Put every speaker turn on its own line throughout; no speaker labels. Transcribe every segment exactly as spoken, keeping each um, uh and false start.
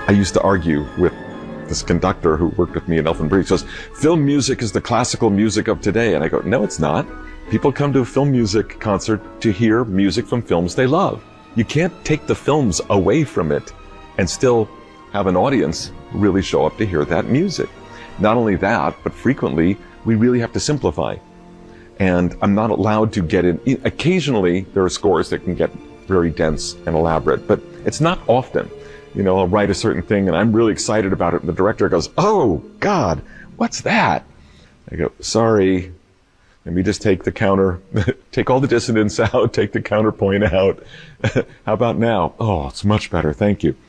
I used to argue with this conductor who worked with me in Elfin Breed. He says, film music is the classical music of today. And I go, no, it's not. People come to a film music concert to hear music from films they love. You can't take the films away from it and still have an audience really show up to hear that music. Not only that, but frequently we really have to simplify. And I'm not allowed to get in. Occasionally there are scores that can get very dense and elaborate, but it's not often. You know, I'll write a certain thing and I'm really excited about it, and the director goes, oh God, what's that? I go, sorry, let me just take the counter, take all the dissonance out, take the counterpoint out. How about now? Oh, it's much better, thank you.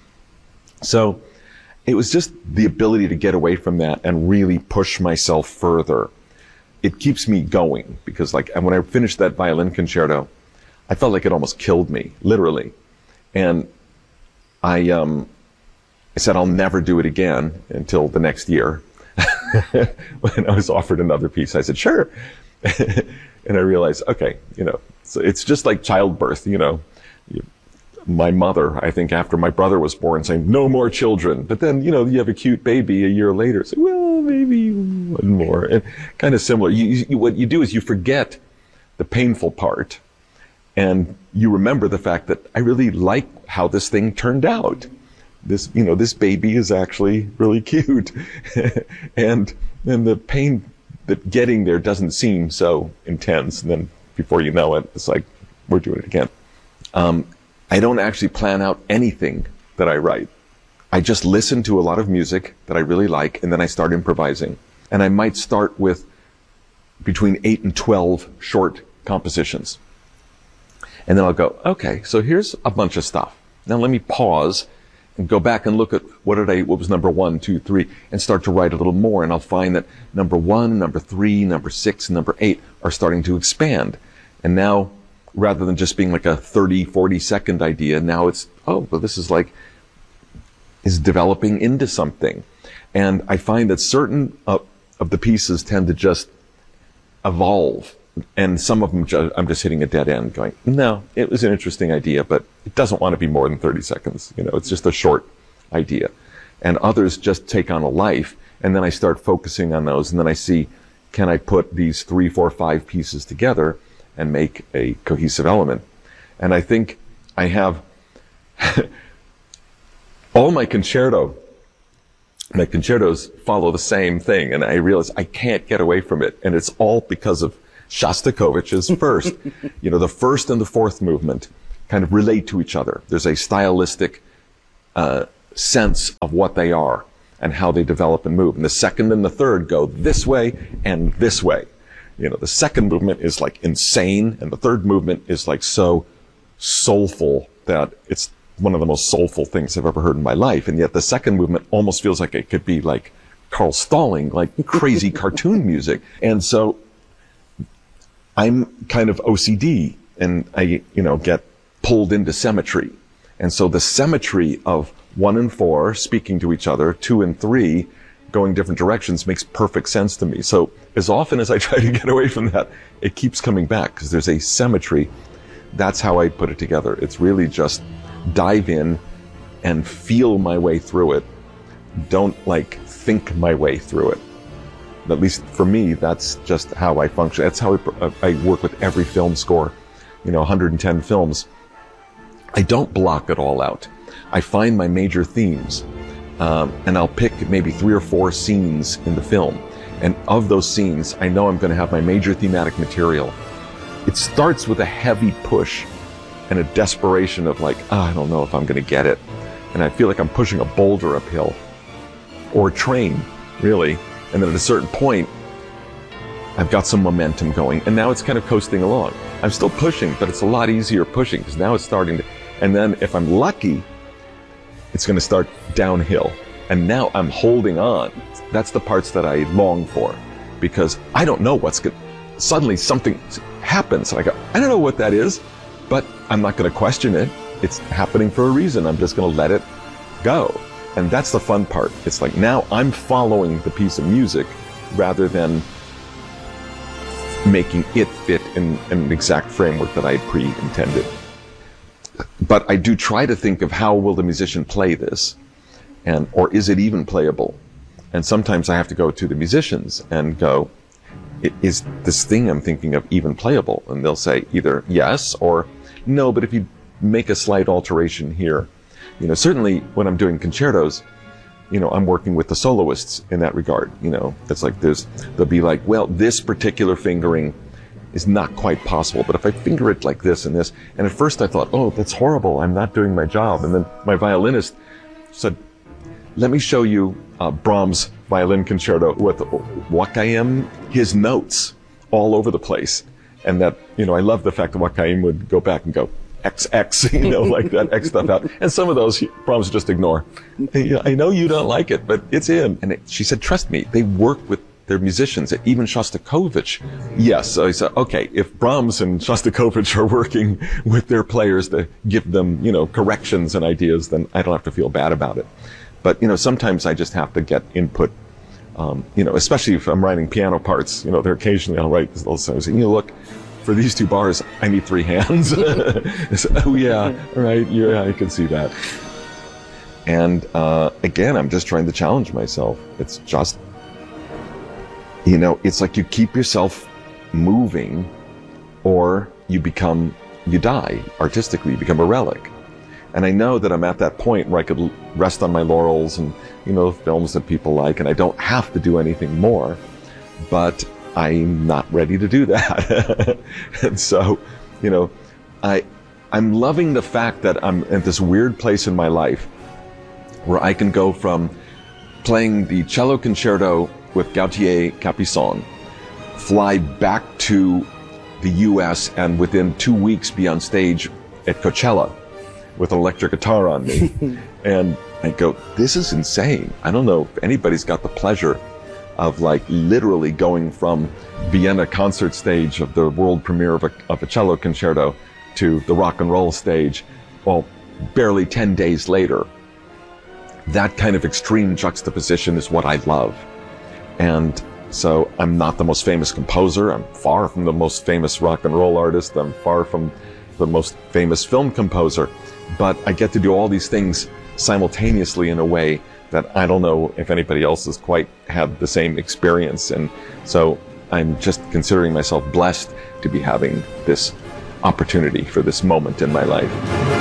So it was just the ability to get away from that and really push myself further. It keeps me going, because like when I finished that violin concerto, I felt like it almost killed me, literally. And I, um, I said, I'll never do it again until the next year. When I was offered another piece, I said, sure. And I realized, okay, you know, so it's just like childbirth, you know. You, my mother, I think after my brother was born, saying, no more children. But then, you know, you have a cute baby a year later. Say, well, maybe one more. And kind of similar. You, you, what you do is you forget the painful part. And you remember the fact that I really like how this thing turned out. This, you know, this baby is actually really cute. and, and the pain that getting there doesn't seem so intense. And then before you know it, it's like, we're doing it again. Um, I don't actually plan out anything that I write. I just listen to a lot of music that I really like, and then I start improvising. And I might start with between eight and twelve short compositions. And then I'll go, okay, so here's a bunch of stuff. Now let me pause and go back and look at what did I, what was number one, two, three, and start to write a little more. And I'll find that number one, number three, number six, and number eight are starting to expand. And now, rather than just being like a thirty, forty second idea, now it's, oh, well, this is like, is developing into something. And I find that certain uh, of the pieces tend to just evolve. And some of them, ju- I'm just hitting a dead end going, no, it was an interesting idea, but it doesn't want to be more than thirty seconds. You know, it's just a short idea. And others just take on a life. And then I start focusing on those. And then I see, can I put these three, four, five pieces together and make a cohesive element? And I think I have all my concerto, my concertos follow the same thing. And I realize I can't get away from it. And it's all because of Shostakovich's first. You know, the first and the fourth movement kind of relate to each other. There's a stylistic uh, sense of what they are and how they develop and move. And the second and the third go this way and this way. You know, the second movement is like insane, and the third movement is like so soulful that it's one of the most soulful things I've ever heard in my life. And yet the second movement almost feels like it could be like Carl Stalling, like crazy cartoon music. And so I'm kind of O C D, and I, you know, get pulled into symmetry. And so the symmetry of one and four speaking to each other, two and three going different directions makes perfect sense to me. So as often as I try to get away from that, it keeps coming back because there's a symmetry. That's how I put it together. It's really just dive in and feel my way through it. Don't like think my way through it. At least for me, that's just how I function. That's how I, I work with every film score, you know, one hundred ten films. I don't block it all out. I find my major themes, um, and I'll pick maybe three or four scenes in the film. And of those scenes, I know I'm going to have my major thematic material. It starts with a heavy push and a desperation of like, oh, I don't know if I'm going to get it. And I feel like I'm pushing a boulder uphill, or a train, really. And then at a certain point, I've got some momentum going, and now it's kind of coasting along. I'm still pushing, but it's a lot easier pushing because now it's starting to, and then if I'm lucky, it's going to start downhill. And now I'm holding on. That's the parts that I long for, because I don't know what's going to, suddenly something happens. I go, I don't know what that is, but I'm not going to question it. It's happening for a reason. I'm just going to let it go. And that's the fun part. It's like now I'm following the piece of music rather than making it fit in, in an exact framework that I had pre-intended. But I do try to think of how will the musician play this. And, or is it even playable? And sometimes I have to go to the musicians and go, is this thing I'm thinking of even playable? And they'll say either yes or no, but if you make a slight alteration here. You know, certainly when I'm doing concertos, you know, I'm working with the soloists in that regard. You know, it's like there's, they'll be like, well, this particular fingering is not quite possible, but if I finger it like this and this, and at first I thought, oh, that's horrible, I'm not doing my job. And then my violinist said, let me show you uh, Brahms' violin concerto with Joachim, his notes all over the place. And that, you know, I love the fact that Joachim would go back and go, X X, you know, like that X stuff out. And some of those Brahms just ignore. I know you don't like it, but it's in. And it, she said, trust me, they work with their musicians, even Shostakovich. Yes, so I said, okay, if Brahms and Shostakovich are working with their players to give them, you know, corrections and ideas, then I don't have to feel bad about it. But, you know, sometimes I just have to get input, um, you know, especially if I'm writing piano parts, you know, they're occasionally I'll write, they'll say, you know, look, for these two bars, I need three hands. So, oh yeah, right, yeah, I can see that. And uh, again, I'm just trying to challenge myself. It's just, you know, it's like you keep yourself moving or you become, you die artistically, you become a relic. And I know that I'm at that point where I could rest on my laurels and, you know, films that people like, and I don't have to do anything more, but I'm not ready to do that. And so, you know, I, I'm loving the fact that I'm at this weird place in my life where I can go from playing the cello concerto with Gautier Capuçon, fly back to the U S and within two weeks be on stage at Coachella with an electric guitar on me. And I go, this is insane. I don't know if anybody's got the pleasure of like literally going from Vienna concert stage of the world premiere of a, of a cello concerto to the rock and roll stage, well, barely ten days later. That kind of extreme juxtaposition is what I love. And so I'm not the most famous composer. I'm far from the most famous rock and roll artist. I'm far from the most famous film composer. But I get to do all these things simultaneously in a way that I don't know if anybody else has quite had the same experience. And so I'm just considering myself blessed to be having this opportunity for this moment in my life.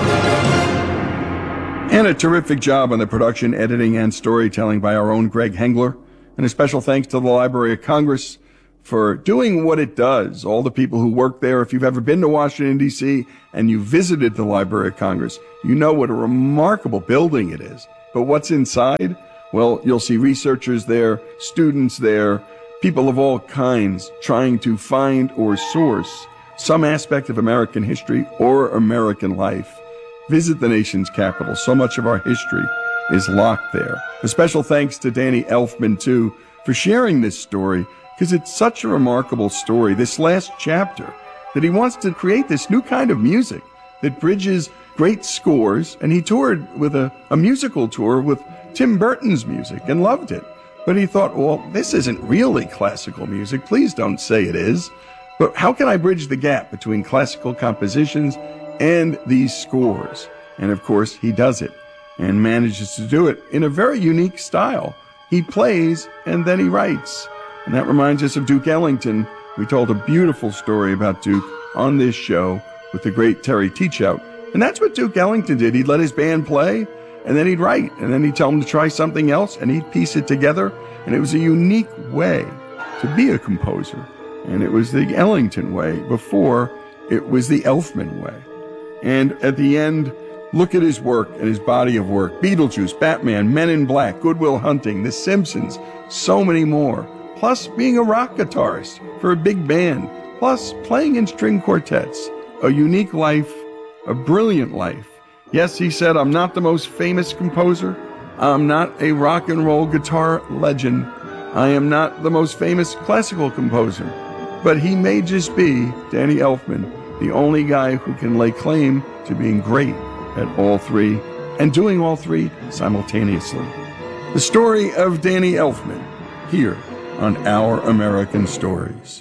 And a terrific job on the production, editing, and storytelling by our own Greg Hengler. And a special thanks to the Library of Congress for doing what it does. All the people who work there. If you've ever been to Washington, D C, and you visited the Library of Congress, you know what a remarkable building it is. But what's inside? Well, you'll see researchers there, students there, people of all kinds trying to find or source some aspect of American history or American life. Visit the nation's capital. So much of our history is locked there. A special thanks to Danny Elfman, too, for sharing this story, because it's such a remarkable story, this last chapter, that he wants to create this new kind of music that bridges great scores, and he toured with a, a musical tour with Tim Burton's music and loved it. But he thought, well, this isn't really classical music. Please don't say it is. But how can I bridge the gap between classical compositions and these scores? And of course, he does it and manages to do it in a very unique style. He plays and then he writes. And that reminds us of Duke Ellington. We told a beautiful story about Duke on this show with the great Terry Teachout. And that's what Duke Ellington did. He'd let his band play, and then he'd write, and then he'd tell them to try something else, and he'd piece it together. And it was a unique way to be a composer. And it was the Ellington way before it was the Elfman way. And at the end, look at his work and his body of work. Beetlejuice, Batman, Men in Black, Good Will Hunting, The Simpsons, so many more. Plus being a rock guitarist for a big band. Plus playing in string quartets. A unique life, a brilliant life. Yes, he said, I'm not the most famous composer. I'm not a rock and roll guitar legend. I am not the most famous classical composer. But he may just be, Danny Elfman, the only guy who can lay claim to being great at all three and doing all three simultaneously. The story of Danny Elfman here on Our American Stories.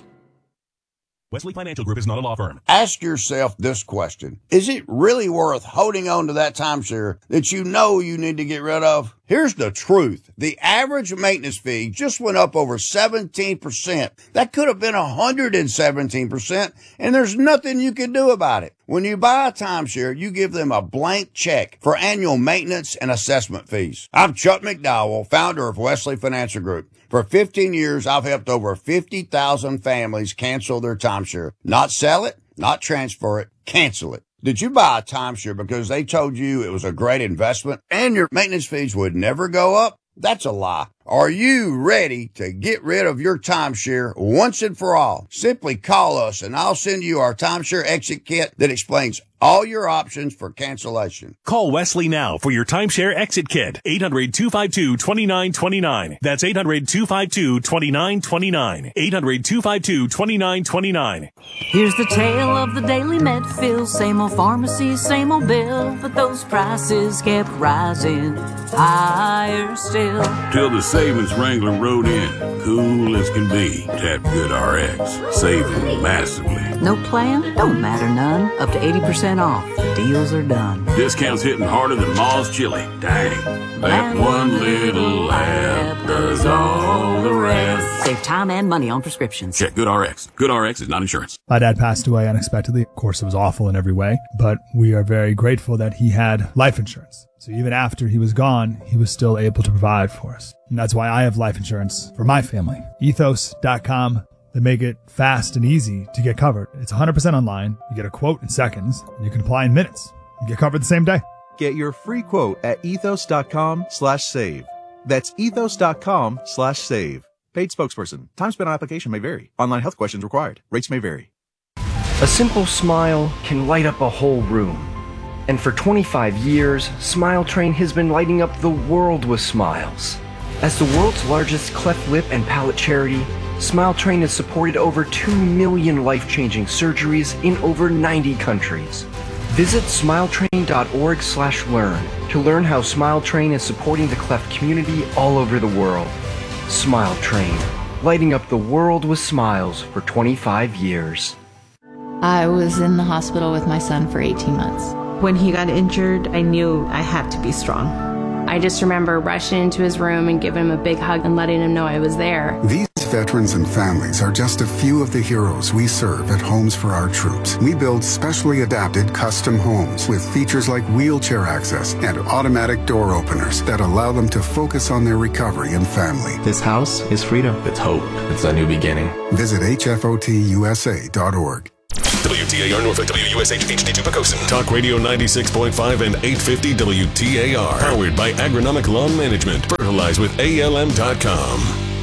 Wesley Financial Group is not a law firm.
Ask yourself this question. Is it really worth holding on to that timeshare that you know you need to get rid of? Here's the truth. The average maintenance fee just went up over seventeen percent. That could have been one hundred seventeen percent, and there's nothing you can do about it. When you buy a timeshare, you give them a blank check for annual maintenance and assessment fees. I'm Chuck McDowell, founder of Wesley Financial Group. For fifteen years, I've helped over fifty thousand families cancel their timeshare. Not sell it, not transfer it, cancel it. Did you buy a timeshare because they told you it was a great investment and your maintenance fees would never go up? That's a lie. Are you ready to get rid of your timeshare once and for all? Simply call us and I'll send you our timeshare exit kit that explains all your options for cancellation.
Call Wesley now for your timeshare exit kit. eight hundred, two five two, two nine two nine. That's eight hundred, two five two, two nine two nine. eight hundred, two five two, two nine two nine.
Here's the tale of the Daily Medfield. Same old pharmacy, same old bill, but those prices kept rising higher still.
Till the Savings Wrangler rode in, cool as can be. Tap GoodRx, saving massively.
No plan? Don't matter none. Up to eighty percent off. Deals are done.
Discounts hitting harder than Ma's chili. Dang, that one little app does all the rest.
Save time and money on prescriptions.
Check GoodRx. GoodRx is not insurance.
My dad passed away unexpectedly. Of course, it was awful in every way, but we are very grateful that he had life insurance. So even after he was gone, he was still able to provide for us. And that's why I have life insurance for my family. ethos dot com. They make it fast and easy to get covered. It's one hundred percent online. You get a quote in seconds. You can apply in minutes. You get covered the same day.
Get your free quote at ethos dot com slash save. That's ethos dot com slash save. Paid spokesperson. Time spent on application may vary. Online health questions required. Rates may vary.
A simple smile can light up a whole room. And for twenty-five years, Smile Train has been lighting up the world with smiles. As the world's largest cleft lip and palate charity, Smile Train has supported over two million life-changing surgeries in over ninety countries. Visit smiletrain.org slash learn to learn how Smile Train is supporting the cleft community all over the world. Smile Train, lighting up the world with smiles for twenty-five years.
I was in the hospital with my son for eighteen months. When he got injured, I knew I had to be strong.
I just remember rushing into his room and giving him a big hug and letting him know I was there.
These veterans and families are just a few of the heroes we serve at Homes for Our Troops. We build specially adapted custom homes with features like wheelchair access and automatic door openers that allow them to focus on their recovery and family.
This house is freedom. It's hope. It's a new beginning.
Visit H F O T U S A dot org.
W T A R Norfolk, W U S H H D two Pocosin. Talk Radio ninety-six point five and eight fifty W T A R. Powered by Agronomic Lawn Management. Fertilize with A L M dot com.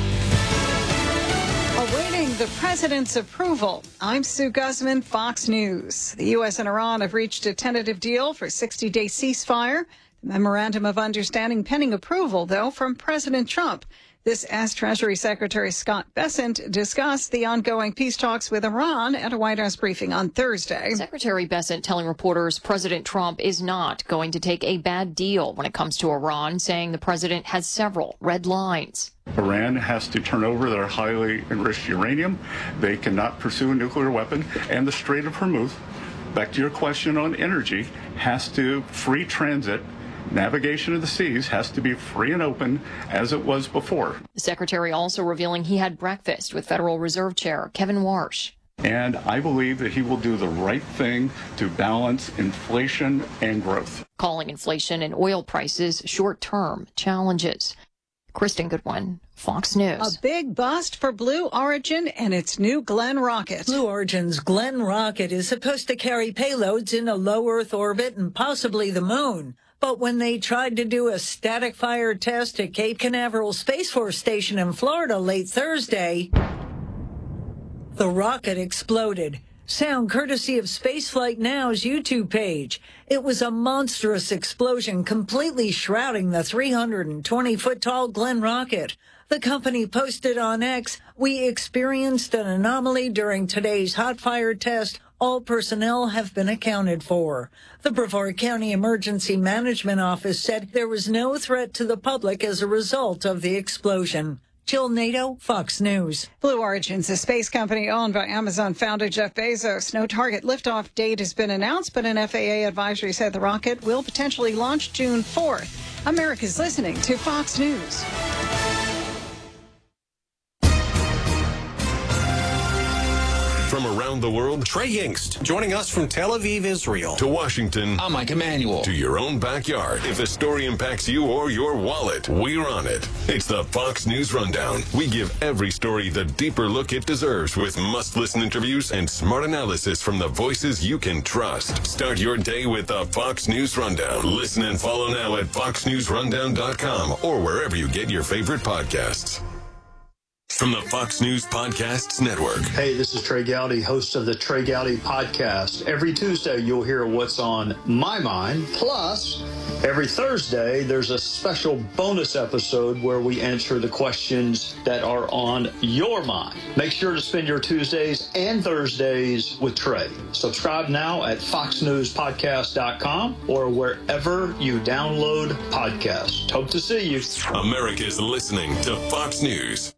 Awaiting the president's approval. I'm Sue Guzman, Fox News. The U S and Iran have reached a tentative deal for a sixty-day ceasefire. The memorandum of understanding pending approval, though, from President Trump. This as Treasury Secretary Scott Bessent discussed the ongoing peace talks with Iran at a White House briefing on Thursday.
Secretary Bessent telling reporters President Trump is not going to take a bad deal when it comes to Iran, saying the president has several red lines.
Iran has to turn over their highly enriched uranium. They cannot pursue a nuclear weapon. And the Strait of Hormuz, back to your question on energy, has to free transit. Navigation of the seas has to be free and open as it was before.
The secretary also revealing he had breakfast with Federal Reserve Chair Kevin Warsh.
And I believe that he will do the right thing to balance inflation and growth.
Calling inflation and oil prices short-term challenges. Kristen Goodwin, Fox News.
A big bust for Blue Origin and its new Glenn rocket.
Blue Origin's Glenn rocket is supposed to carry payloads in a low Earth orbit and possibly the moon. But when they tried to do a static fire test at Cape Canaveral Space Force Station in Florida late Thursday, the rocket exploded. Sound courtesy of Spaceflight Now's YouTube page. It was a monstrous explosion completely shrouding the three hundred twenty foot tall Glenn rocket. The company posted on X, "We experienced an anomaly during today's hot fire test. All personnel have been accounted for." The Brevard County Emergency Management Office said there was no threat to the public as a result of the explosion. Jill Nato, Fox News.
Blue Origin's a space company owned by Amazon founder Jeff Bezos. No target liftoff date has been announced, but an F A A advisory said the rocket will potentially launch June fourth. America's listening to Fox News.
From around the world,
Trey Yingst, joining us from Tel Aviv, Israel.
To Washington.
I'm Mike Emanuel.
To your own backyard. If a story impacts you or your wallet, we're on it. It's the Fox News Rundown. We give every story the deeper look it deserves with must-listen interviews and smart analysis from the voices you can trust. Start your day with the Fox News Rundown. Listen and follow now at fox news rundown dot com or wherever you get your favorite podcasts. From the Fox News Podcasts Network.
Hey, this is Trey Gowdy, host of the Trey Gowdy Podcast. Every Tuesday, you'll hear what's on my mind. Plus, every Thursday, there's a special bonus episode where we answer the questions that are on your mind. Make sure to spend your Tuesdays and Thursdays with Trey. Subscribe now at fox news podcast dot com or wherever you download podcasts. Hope to see you.
America's listening to Fox News.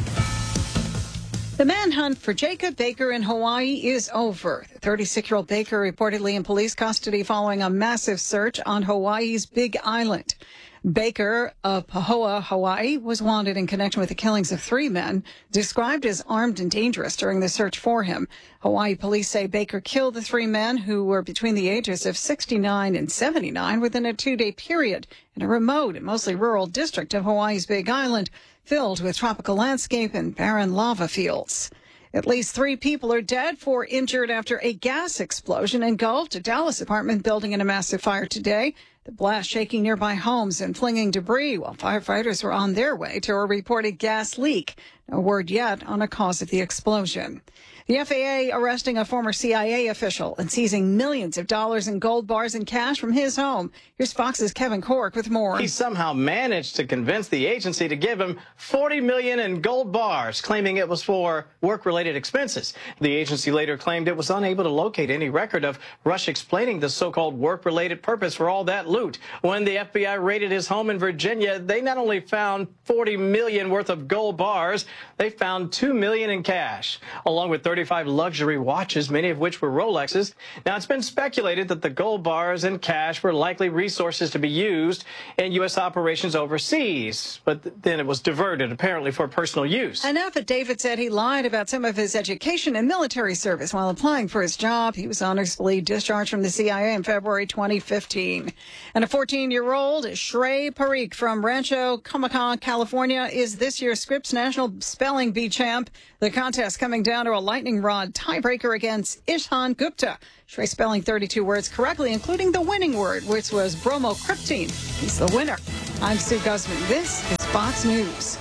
The manhunt for Jacob Baker in Hawaii is over. The thirty-six-year-old Baker reportedly in police custody following a massive search on Hawaii's Big Island. Baker of Pahoa, Hawaii, was wanted in connection with the killings of three men, described as armed and dangerous during the search for him. Hawaii police say Baker killed the three men who were between the ages of sixty-nine and seventy-nine within a two-day period in a remote and mostly rural district of Hawaii's Big Island, filled with tropical landscape and barren lava fields. At least three people are dead, four injured after a gas explosion engulfed a Dallas apartment building in a massive fire today. The blast shaking nearby homes and flinging debris while firefighters were on their way to a reported gas leak. No word yet on a cause of the explosion. The F A A arresting a former C I A official and seizing millions of dollars in gold bars and cash from his home. Here's Fox's Kevin Cork with more.
He somehow managed to convince the agency to give him forty million dollars in gold bars, claiming it was for work-related expenses. The agency later claimed it was unable to locate any record of Rush explaining the so-called work-related purpose for all that loot. When the F B I raided his home in Virginia, they not only found forty million dollars worth of gold bars, they found two million dollars in cash, along with thirty-five luxury watches, many of which were Rolexes. Now, it's been speculated that the gold bars and cash were likely resources to be used in U S operations overseas, but then it was diverted, apparently, for personal use.
An affidavit said he lied about some of his education and military service while applying for his job. He was honorably discharged from the C I A in February twenty fifteen. And a fourteen-year-old, Shrey Parikh from Rancho Cucamonga, California, is this year's Scripps National Spelling Bee champ. The contest coming down to a lightning rod tiebreaker against Ishan Gupta. Shrey spelling thirty-two words correctly, including the winning word, which was bromocryptine. He's the winner. I'm Sue Guzman. This is Fox News.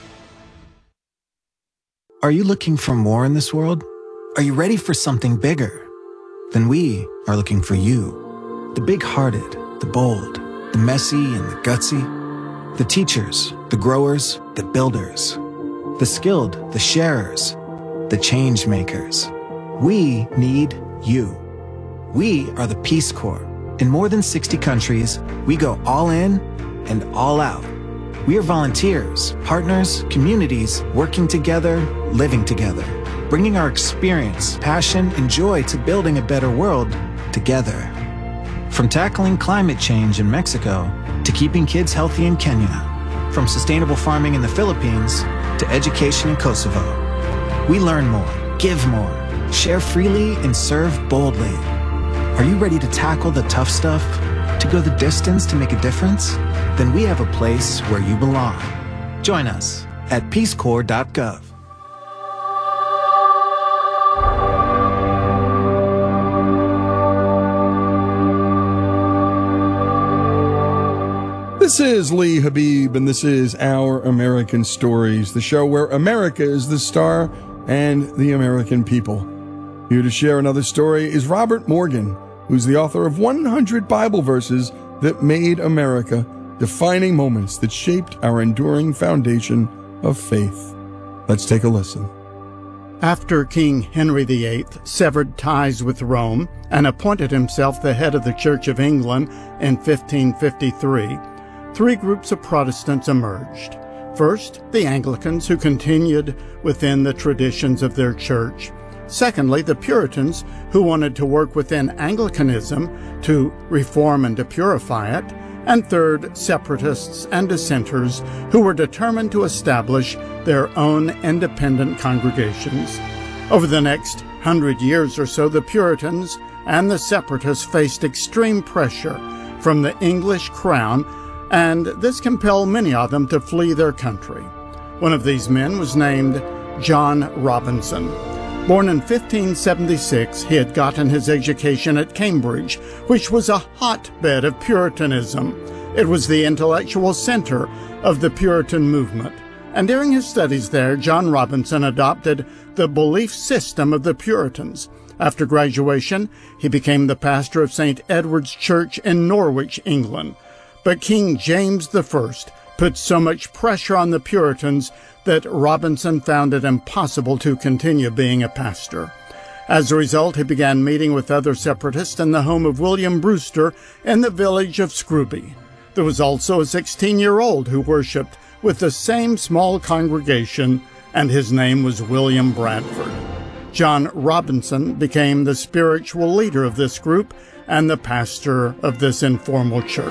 Are you looking for more in this world? Are you ready for something bigger? Then we are looking for you. The big-hearted, the bold, the messy and the gutsy. The teachers, the growers, the builders. The skilled, the sharers, the change makers. We need you. We are the Peace Corps. In more than sixty countries, we go all in and all out. We are volunteers, partners, communities, working together, living together, bringing our experience, passion, and joy to building a better world together. From tackling climate change in Mexico to keeping kids healthy in Kenya, from sustainable farming in the Philippines to education in Kosovo. We learn more, give more, share freely, and serve boldly. Are you ready to tackle the tough stuff? To go the distance to make a difference? Then we have a place where you belong. Join us at peace corps dot gov.
This is Lee Habib, and this is Our American Stories, the show where America is the star and the American people. Here to share another story is Robert Morgan, who's the author of one hundred Bible verses that made America, defining moments that shaped our enduring foundation of faith. Let's take a listen.
After King Henry the Eighth severed ties with Rome and appointed himself the head of the Church of England in fifteen fifty-three, three groups of Protestants emerged. First, the Anglicans, who continued within the traditions of their church. Secondly, the Puritans, who wanted to work within Anglicanism to reform and to purify it. and third, separatists and dissenters who were determined to establish their own independent congregations. Over the next hundred years or so, the Puritans and the separatists faced extreme pressure from the English crown, and this compelled many of them to flee their country. One of these men was named John Robinson. Born in fifteen seventy-six, he had gotten his education at Cambridge, which was a hotbed of Puritanism. It was the intellectual center of the Puritan movement. And during his studies there, John Robinson adopted the belief system of the Puritans. After graduation, he became the pastor of Saint Edward's Church in Norwich, England. But King James the First put so much pressure on the Puritans that Robinson found it impossible to continue being a pastor. As a result, he began meeting with other separatists in the home of William Brewster in the village of Scrooby. There was also a sixteen-year-old who worshipped with the same small congregation, and his name was William Bradford. John Robinson became the spiritual leader of this group and the pastor of this informal church.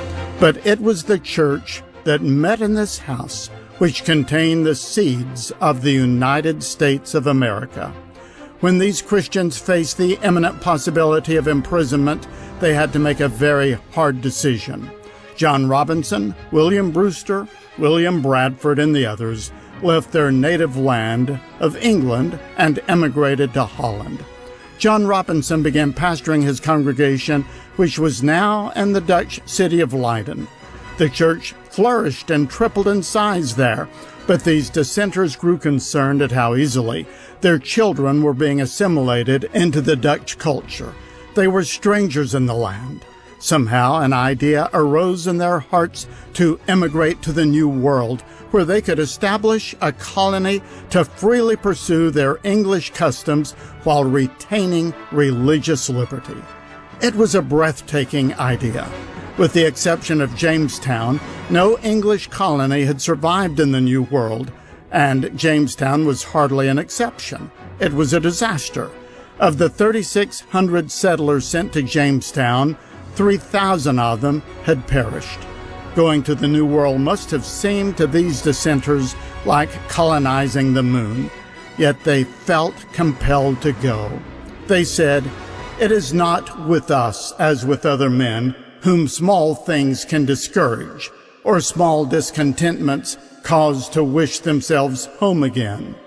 But it was the church that met in this house which contained the seeds of the United States of America. When these Christians faced the imminent possibility of imprisonment, they had to make a very hard decision. John Robinson, William Brewster, William Bradford, and the others left their native land of England and emigrated to Holland. John Robinson began pastoring his congregation, which was now in the Dutch city of Leiden. The church flourished and tripled in size there, but these dissenters grew concerned at how easily their children were being assimilated into the Dutch culture. They were strangers in the land. Somehow an idea arose in their hearts to emigrate to the New World, where they could establish a colony to freely pursue their English customs while retaining religious liberty. It was a breathtaking idea. With the exception of Jamestown, no English colony had survived in the New World, and Jamestown was hardly an exception. It was a disaster. Of the thirty-six hundred settlers sent to Jamestown, three thousand of them had perished. Going to the New World must have seemed to these dissenters like colonizing the moon, yet they felt compelled to go. They said, "It is not with us as with other men, whom small things can discourage, or small discontentments cause to wish themselves home again."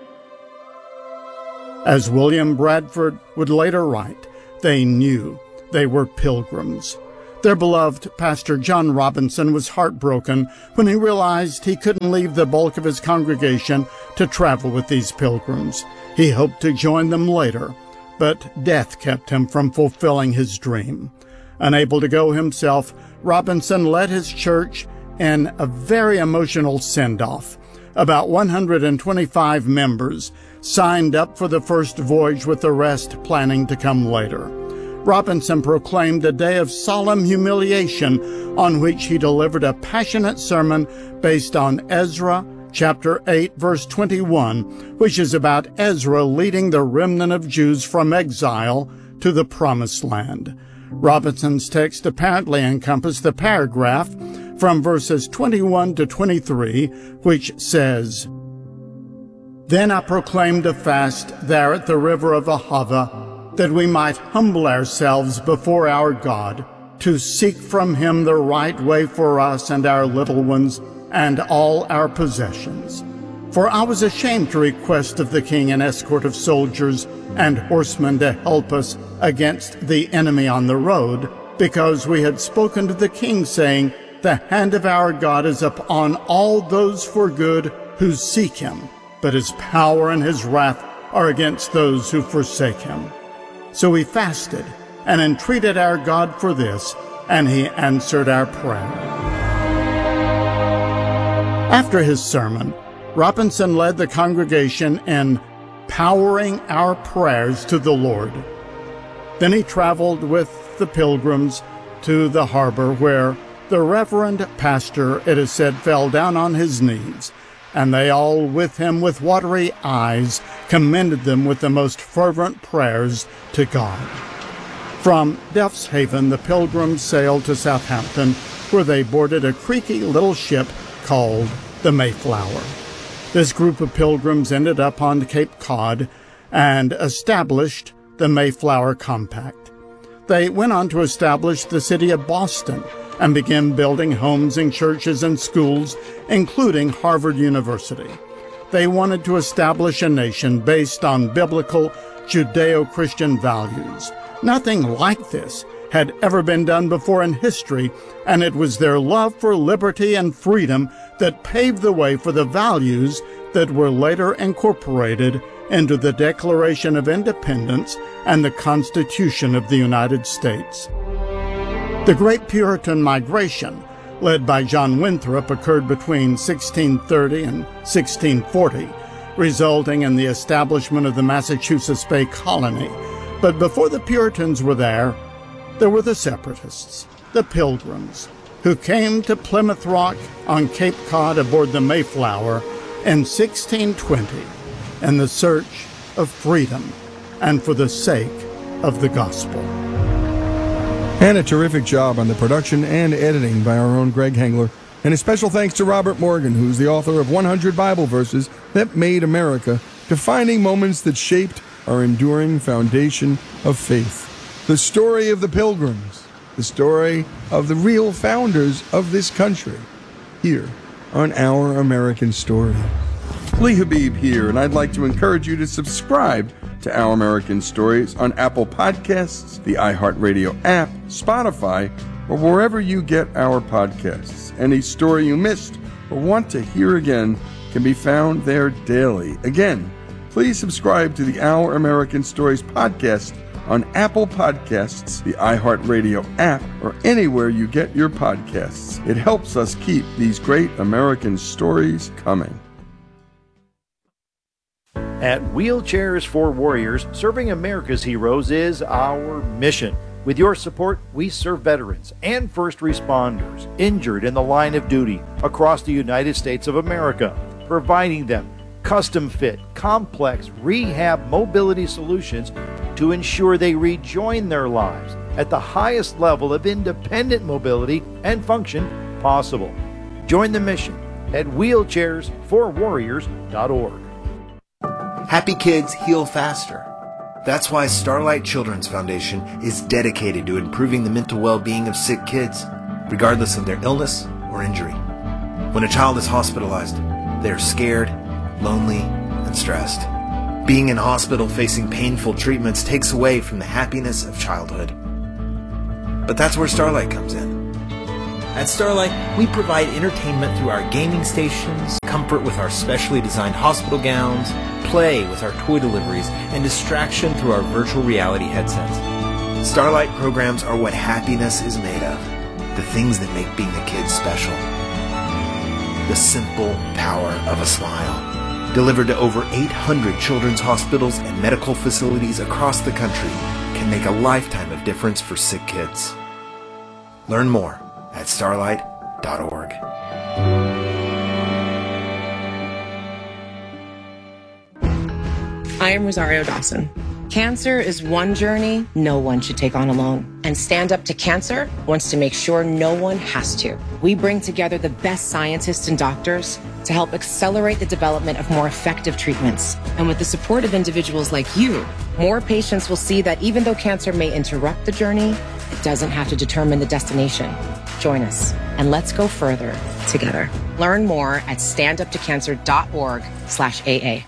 As William Bradford would later write, they knew they were pilgrims. Their beloved Pastor John Robinson was heartbroken when he realized he couldn't leave the bulk of his congregation to travel with these pilgrims. He hoped to join them later, but death kept him from fulfilling his dream. Unable to go himself, Robinson led his church in a very emotional send-off. About one hundred twenty-five members signed up for the first voyage, with the rest planning to come later. Robinson proclaimed a day of solemn humiliation on which he delivered a passionate sermon based on Ezra chapter eight, verse twenty-one, which is about Ezra leading the remnant of Jews from exile to the Promised Land. Robinson's text apparently encompassed the paragraph from verses twenty-one to twenty-three, which says, "Then I proclaimed a fast there at the river of Ahava, that we might humble ourselves before our God, to seek from him the right way for us and our little ones and all our possessions. For I was ashamed to request of the king an escort of soldiers and horsemen to help us against the enemy on the road, because we had spoken to the king, saying, The hand of our God is upon all those for good who seek him, but his power and his wrath are against those who forsake him. So we fasted and entreated our God for this, and he answered our prayer." After his sermon, Robinson led the congregation in powering our prayers to the Lord. Then he traveled with the pilgrims to the harbor, where the reverend pastor, it is said, fell down on his knees, and they all with him with watery eyes commended them with the most fervent prayers to God. From Delfts Haven, the pilgrims sailed to Southampton, where they boarded a creaky little ship called the Mayflower. This group of pilgrims ended up on Cape Cod and established the Mayflower Compact. They went on to establish the city of Boston and began building homes and churches and schools, including Harvard University. They wanted to establish a nation based on biblical Judeo-Christian values. Nothing like this had ever been done before in history, and it was their love for liberty and freedom that paved the way for the values that were later incorporated into the Declaration of Independence and the Constitution of the United States. The Great Puritan Migration, led by John Winthrop, occurred between sixteen thirty and sixteen forty, resulting in the establishment of the Massachusetts Bay Colony. But before the Puritans were there, there were the Separatists, the Pilgrims, who came to Plymouth Rock on Cape Cod aboard the Mayflower in sixteen twenty in the search of freedom and for the sake of the gospel.
And a terrific job on the production and editing by our own Greg Hengler. And a special thanks to Robert Morgan, who's the author of one hundred Bible Verses That Made America, defining moments that shaped our enduring foundation of faith. The story of the Pilgrims, the story of the real founders of this country, here on Our American Story. Lee Habib here, and I'd like to encourage you to subscribe to Our American Stories on Apple Podcasts, the iHeartRadio app, Spotify, or wherever you get our podcasts. Any story you missed or want to hear again can be found there daily. Again, please subscribe to the Our American Stories podcast on Apple Podcasts, the iHeartRadio app, or anywhere you get your podcasts. It helps us keep these great American stories coming.
At Wheelchairs for Warriors, serving America's heroes is our mission. With your support, we serve veterans and first responders injured in the line of duty across the United States of America, providing them custom-fit, complex rehab mobility solutions to ensure they rejoin their lives at the highest level of independent mobility and function possible. Join the mission at wheelchairs for warriors dot org.
Happy kids heal faster. That's why Starlight Children's Foundation is dedicated to improving the mental well-being of sick kids, regardless of their illness or injury. When a child is hospitalized, they are scared, lonely, and stressed. Being in hospital facing painful treatments takes away from the happiness of childhood. But that's where Starlight comes in. At Starlight, we provide entertainment through our gaming stations, comfort with our specially designed hospital gowns, play with our toy deliveries, and distraction through our virtual reality headsets. Starlight programs are what happiness is made of, the things that make being a kid special. The simple power of a smile. Delivered to over eight hundred children's hospitals and medical facilities across the country, can make a lifetime of difference for sick kids. Learn more at starlight dot org.
I am Rosario Dawson. Cancer is one journey no one should take on alone. And Stand Up to Cancer wants to make sure no one has to. We bring together the best scientists and doctors to help accelerate the development of more effective treatments. And with the support of individuals like you, more patients will see that even though cancer may interrupt the journey, it doesn't have to determine the destination. Join us and let's go further together. Learn more at stand up to cancer dot org slash A A.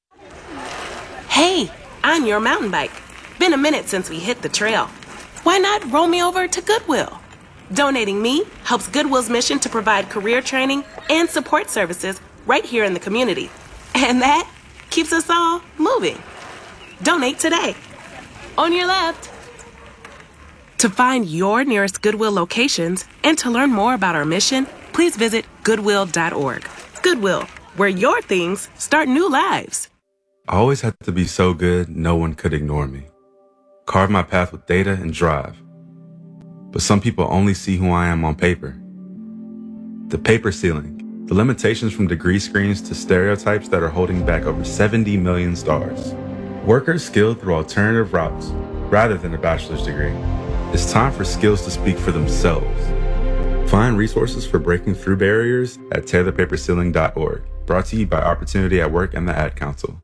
Hey, I'm your mountain bike. Been a minute since we hit the trail. Why not roll me over to Goodwill? Donating me helps Goodwill's mission to provide career training and support services right here in the community. And that keeps us all moving. Donate today. On your left. To find your nearest Goodwill locations and to learn more about our mission, please visit goodwill dot org. Goodwill, where your things start new lives.
I always had to be so good, no one could ignore me. Carve my path with data and drive. But some people only see who I am on paper. The paper ceiling, the limitations from degree screens to stereotypes that are holding back over seventy million stars. Workers skilled through alternative routes, rather than a bachelor's degree. It's time for skills to speak for themselves. Find resources for breaking through barriers at taylor paper ceiling dot org. Brought to you by Opportunity at Work and the Ad Council.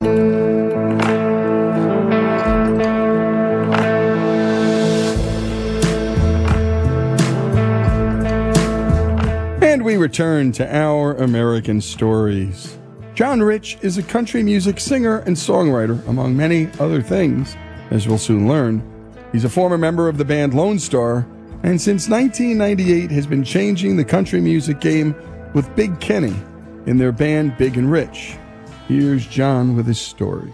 And we return to Our American Stories. John Rich is a country music singer and songwriter, among many other things, as we'll soon learn. He's a former member of the band Lone Star, and since nineteen ninety-eight has been changing the country music game with Big Kenny in their band Big and Rich. Here's John with his story.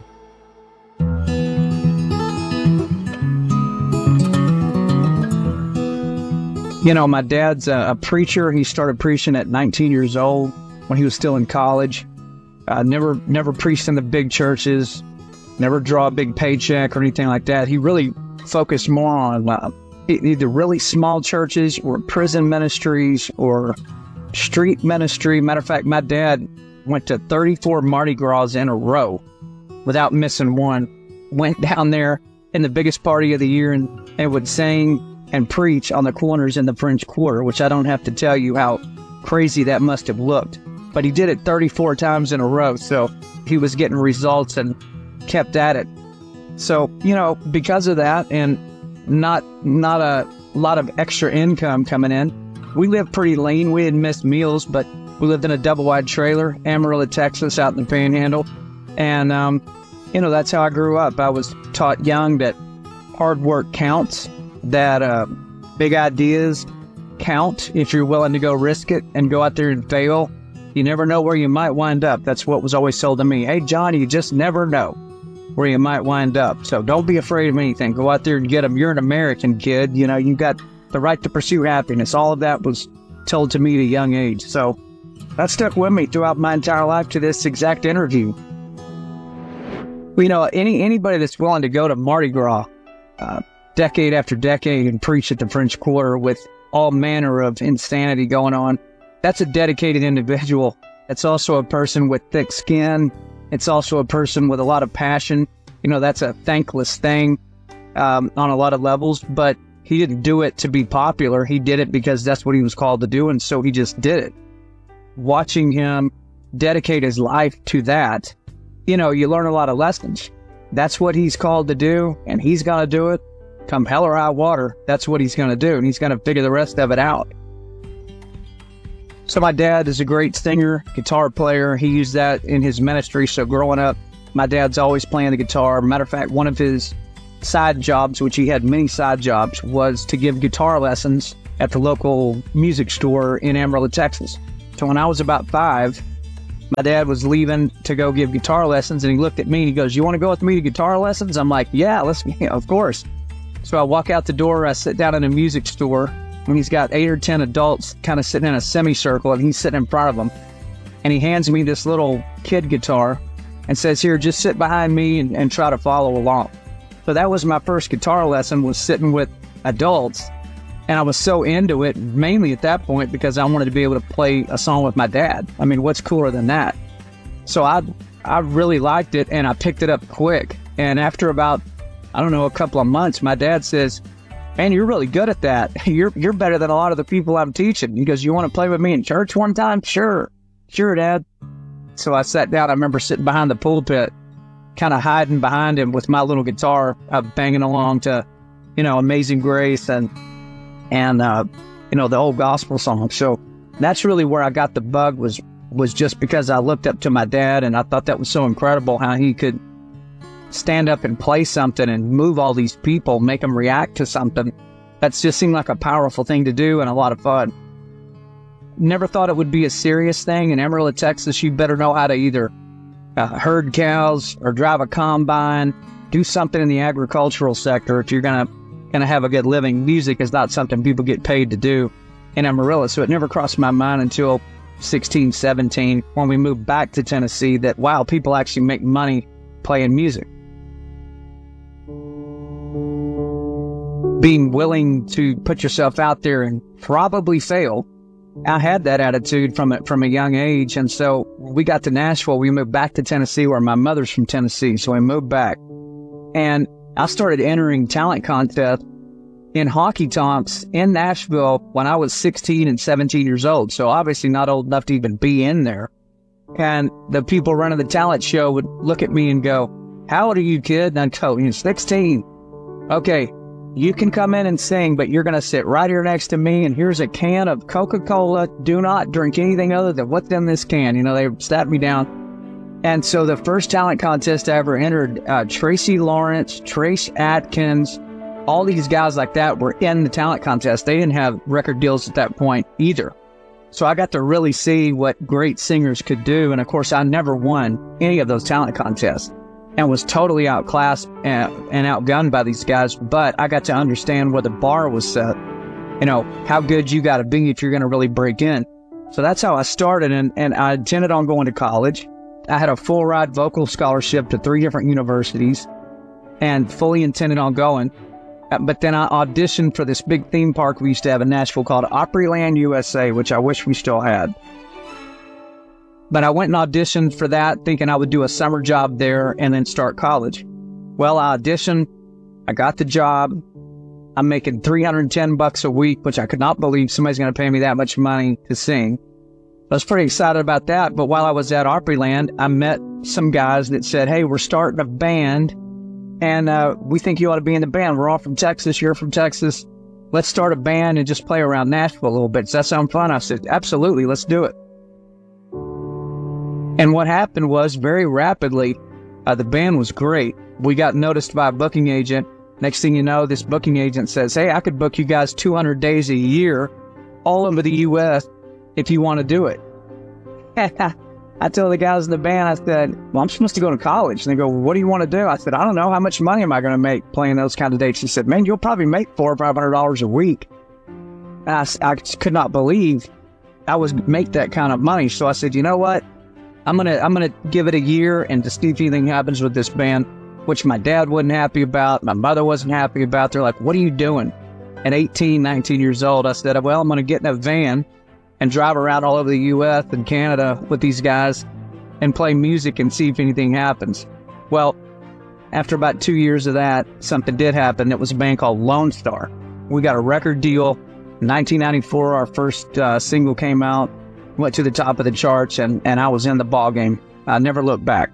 You know, my dad's a, a preacher. He started preaching at nineteen years old when he was still in college. Uh, never, never preached in the big churches, never draw a big paycheck or anything like that. He really focused more on uh, either really small churches or prison ministries or street ministry. Matter of fact, my dad went to thirty-four Mardi Gras in a row without missing one. Went down there in the biggest party of the year and, and would sing and preach on the corners in the French Quarter, which I don't have to tell you how crazy that must have looked. But he did it thirty-four times in a row, so he was getting results and kept at it. So, you know, because of that and not not a lot of extra income coming in, we lived pretty lean. We didn't miss meals, but we lived in a double-wide trailer, Amarillo, Texas, out in the Panhandle. And, um, you know, that's how I grew up. I was taught young that hard work counts, that uh, big ideas count if you're willing to go risk it and go out there and fail. You never know where you might wind up. That's what was always told to me. Hey, John, you just never know where you might wind up. So don't be afraid of anything. Go out there and get them. You're an American kid. You know, you got the right to pursue happiness. All of that was told to me at a young age. So that stuck with me throughout my entire life to this exact interview. Well, you know, any anybody that's willing to go to Mardi Gras uh, decade after decade and preach at the French Quarter with all manner of insanity going on, that's a dedicated individual. It's also a person with thick skin. It's also a person with a lot of passion. You know, that's a thankless thing um, on a lot of levels, but he didn't do it to be popular. He did it because that's what he was called to do, and so he just did it. Watching him dedicate his life to that, you know, you learn a lot of lessons. That's what he's called to do, and he's going to do it. Come hell or high water, that's what he's going to do, and he's going to figure the rest of it out. So my dad is a great singer, guitar player. He used that in his ministry. So growing up, my dad's always playing the guitar. Matter of fact, one of his side jobs, which he had many side jobs, was to give guitar lessons at the local music store in Amarillo, Texas. So when I was about five, my dad was leaving to go give guitar lessons, and he looked at me and he goes, "You want to go with me to guitar lessons?" I'm like, "Yeah, let's, yeah, of course." So I walk out the door, I sit down in a music store, and he's got eight or ten adults kind of sitting in a semicircle, and he's sitting in front of them. And he hands me this little kid guitar and says, "Here, just sit behind me and, and try to follow along." So that was my first guitar lesson, was sitting with adults. And I was so into it, mainly at that point, because I wanted to be able to play a song with my dad. I mean, what's cooler than that? So I, I really liked it, and I picked it up quick. And after about, I don't know, a couple of months, my dad says, "Man, you're really good at that. You're you're better than a lot of the people I'm teaching." He goes, "You want to play with me in church one time?" "Sure. Sure, Dad." So I sat down. I remember sitting behind the pulpit, kind of hiding behind him with my little guitar, uh, banging along to, you know, Amazing Grace and, and uh, you know, the old gospel songs. So that's really where I got the bug, was, was just because I looked up to my dad, and I thought that was so incredible how he could stand up and play something and move all these people, make them react to something. That just seemed like a powerful thing to do and a lot of fun. Never thought it would be a serious thing. In Amarillo, Texas, you better know how to either uh, herd cows or drive a combine, do something in the agricultural sector if you're gonna gonna have a good living. Music is not something people get paid to do in Amarillo, so it never crossed my mind until sixteen, seventeen, when we moved back to Tennessee, that wow, people actually make money playing music. Being willing to put yourself out there and probably fail. I had that attitude from a, from a young age. And so we got to Nashville. We moved back to Tennessee, where my mother's from Tennessee. So we moved back, and I started entering talent contests in honky tonks in Nashville when I was sixteen and seventeen years old. So obviously not old enough to even be in there. And the people running the talent show would look at me and go, "How old are you, kid?" And I'd go, "You're sixteen. Okay, you can come in and sing, but you're going to sit right here next to me, and here's a can of Coca-Cola. Do not drink anything other than what's in this can." You know, they sat me down. And so the first talent contest I ever entered, uh, Tracy Lawrence, Trace Atkins, all these guys like that were in the talent contest. They didn't have record deals at that point either. So I got to really see what great singers could do. And of course, I never won any of those talent contests and was totally outclassed and, and outgunned by these guys. But I got to understand where the bar was set, you know, how good you got to be if you're going to really break in. So that's how I started. And, and I intended on going to college. I had a full ride vocal scholarship to three different universities and fully intended on going. But then I auditioned for this big theme park we used to have in Nashville called Opryland U S A, which I wish we still had. But I went and auditioned for that, thinking I would do a summer job there and then start college. Well, I auditioned. I got the job. I'm making three hundred ten bucks a week, which I could not believe somebody's going to pay me that much money to sing. I was pretty excited about that. But while I was at Opryland, I met some guys that said, "Hey, we're starting a band. And uh, we think you ought to be in the band. We're all from Texas. You're from Texas. Let's start a band and just play around Nashville a little bit. Does that sound fun?" I said, "Absolutely. Let's do it." And what happened was, very rapidly, uh, the band was great. We got noticed by a booking agent. Next thing you know, this booking agent says, "Hey, I could book you guys two hundred days a year all over the U S if you want to do it." I told the guys in the band, I said, "Well, I'm supposed to go to college." And they go, "Well, what do you want to do?" I said, "I don't know. How much money am I going to make playing those kind of dates?" He said, "Man, you'll probably make four or five hundred dollars a week." And I, I could not believe I would make that kind of money. So I said, "You know what? I'm gonna I'm gonna give it a year and to see if anything happens with this band," which my dad wasn't happy about, my mother wasn't happy about. They're like, "What are you doing?" At eighteen, nineteen years old, I said, "Well, I'm gonna get in a van and drive around all over the U S and Canada with these guys and play music and see if anything happens." Well, after about two years of that, something did happen. It was a band called Lone Star. We got a record deal. In nineteen ninety-four, our first uh, single came out, went to the top of the charts, and, and I was in the ball game. I never looked back.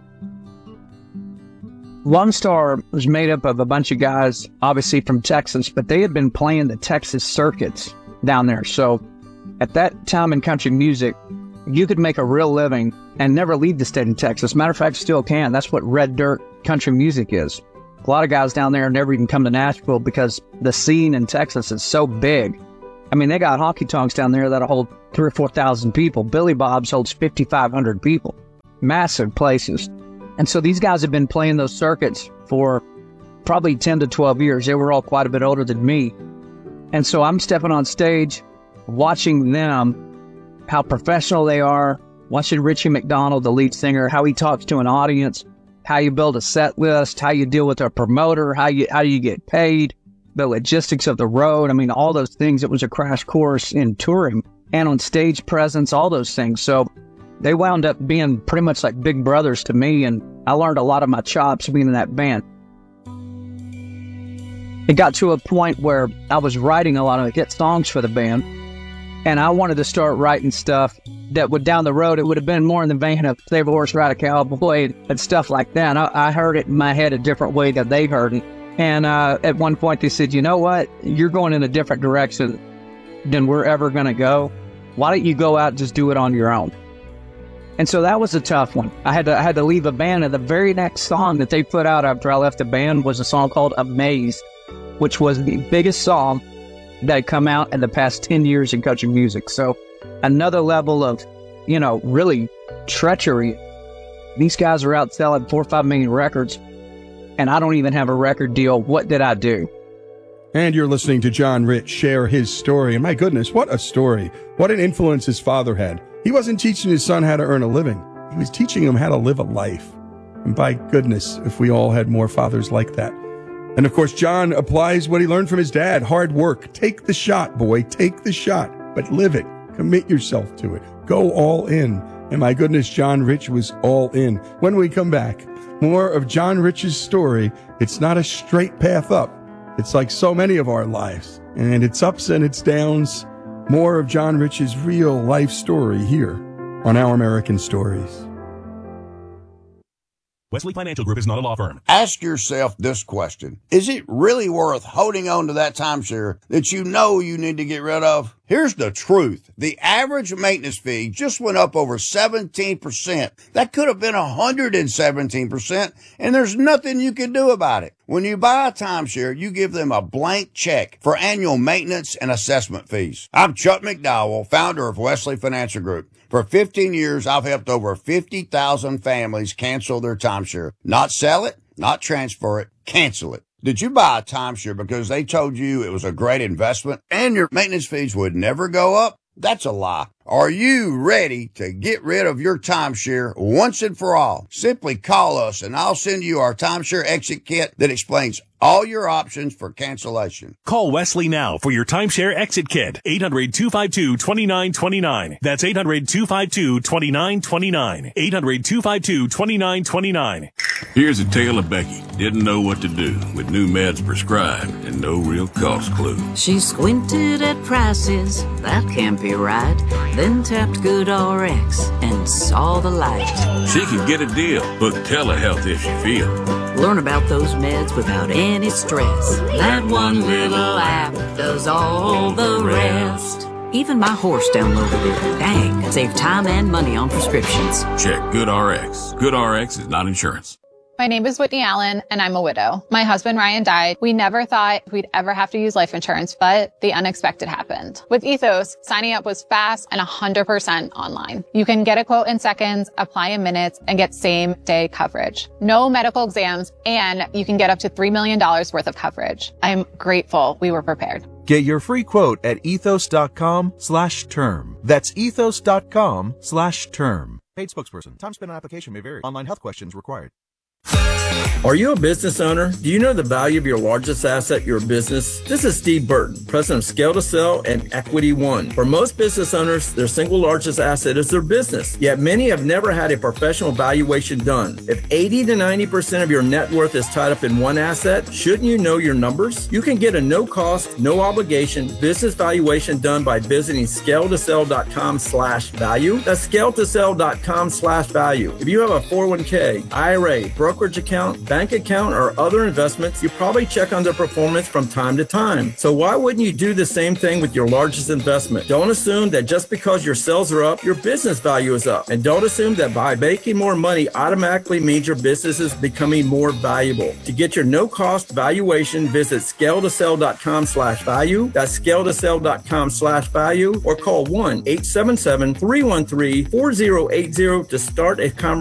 Lone Star was made up of a bunch of guys, obviously from Texas, but they had been playing the Texas circuits down there. So at that time in country music, you could make a real living and never leave the state of Texas. Matter of fact, still can. That's what red dirt country music is. A lot of guys down there never even come to Nashville because the scene in Texas is so big. I mean, they got honky tonks down there that'll hold three or four thousand people. Billy Bob's holds fifty-five hundred people. Massive places. And so these guys have been playing those circuits for probably ten to twelve years. They were all quite a bit older than me. And so I'm stepping on stage, watching them, how professional they are, watching Richie McDonald, the lead singer, how he talks to an audience, how you build a set list, how you deal with a promoter, how you how you get paid, the logistics of the road. I mean, all those things. It was a crash course in touring and on stage presence, all those things. So they wound up being pretty much like big brothers to me, and I learned a lot of my chops being in that band. It got to a point where I was writing a lot of hit songs for the band, and I wanted to start writing stuff that would, down the road, it would have been more in the vein of Save a Horse, Ride a Cowboy and stuff like that. I, I heard it in my head a different way than they heard it. And uh, at one point they said, "You know what? You're going in a different direction than we're ever going to go. Why don't you go out and just do it on your own?" And so that was a tough one. I had to I had to leave a band, and the very next song that they put out after I left the band was a song called Amazed, which was the biggest song that had come out in the past ten years in country music. So another level of, you know, really treachery. These guys are out selling four or five million records, and I don't even have a record deal. What did I do?
And you're listening to John Rich share his story. And my goodness, what a story. What an influence his father had. He wasn't teaching his son how to earn a living. He was teaching him how to live a life. And by goodness, if we all had more fathers like that. And of course, John applies what he learned from his dad. Hard work. Take the shot, boy. Take the shot. But live it. Commit yourself to it. Go all in. And my goodness, John Rich was all in. When we come back, more of John Rich's story. It's not a straight path up. It's like so many of our lives, and its ups and its downs. More of John Rich's real life story here on Our American Stories.
Wesley Financial Group is not a law firm.
Ask yourself this question. Is it really worth holding on to that timeshare that you know you need to get rid of? Here's the truth. The average maintenance fee just went up over seventeen percent. That could have been one hundred seventeen percent, and there's nothing you can do about it. When you buy a timeshare, you give them a blank check for annual maintenance and assessment fees. I'm Chuck McDowell, founder of Wesley Financial Group. For fifteen years, I've helped over fifty thousand families cancel their timeshare. Not sell it, not transfer it, cancel it. Did you buy a timeshare because they told you it was a great investment and your maintenance fees would never go up? That's a lie. Are you ready to get rid of your timeshare once and for all? Simply call us and I'll send you our timeshare exit kit that explains all your options for cancellation.
Call Wesley now for your timeshare exit kit. eight hundred, two five two, two nine two nine. That's eight hundred, two five two, two nine two nine. eight hundred, two five two, two nine two nine.
Here's a tale of Becky. Didn't know what to do with new meds prescribed and no real cost clue.
She squinted at prices, that can't be right. Then tapped GoodRx and saw the light.
She could get a deal. Book telehealth if she feels.
Learn about those meds without any stress. That one little app does all the rest. Even my horse downloaded it. Dang, save time and money on prescriptions.
Check GoodRx. GoodRx is not insurance.
My name is Whitney Allen, and I'm a widow. My husband, Ryan, died. We never thought we'd ever have to use life insurance, but the unexpected happened. With Ethos, signing up was fast and one hundred percent online. You can get a quote in seconds, apply in minutes, and get same-day coverage. No medical exams, and you can get up to three million dollars worth of coverage. I'm grateful we were prepared.
Get your free quote at ethos.com slash term. That's ethos.com slash term. Paid spokesperson. Time spent on application may vary. Online health questions required.
Are you a business owner? Do you know the value of your largest asset, your business? This is Steve Burton, president of Scale to Sell and Equity One. For most business owners, their single largest asset is their business. Yet many have never had a professional valuation done. If eighty to ninety percent of your net worth is tied up in one asset, shouldn't you know your numbers? You can get a no-cost, no-obligation business valuation done by visiting scale to sell dot com slash value. That's scale to sell dot com slash value. If you have a four oh one k, I R A, brokerage account, bank account, or other investments, you probably check on their performance from time to time. So why wouldn't you do the same thing with your largest investment? Don't assume that just because your sales are up, your business value is up. And don't assume that by making more money automatically means your business is becoming more valuable. To get your no-cost valuation, visit scale to sell dot com slash value. That's scale to sell dot com slash value, or call one eight seven seven, three one three, four oh eight oh to start a conversation